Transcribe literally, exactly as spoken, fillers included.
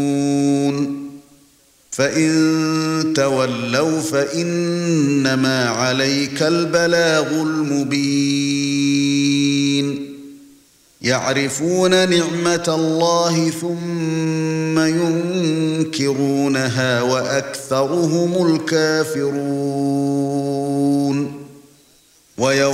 فإن تولوا فإنما عليك البلاغ المبين يعرفون نعمة الله ثم ينكرونها وأكثرهم الكافرون ويوم